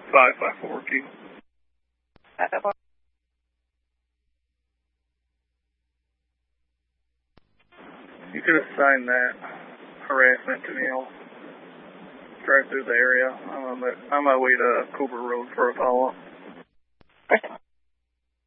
554Q. You could assign that harassment to me. I'll drive through the area. I'm on my way to Cooper Road for a follow-up.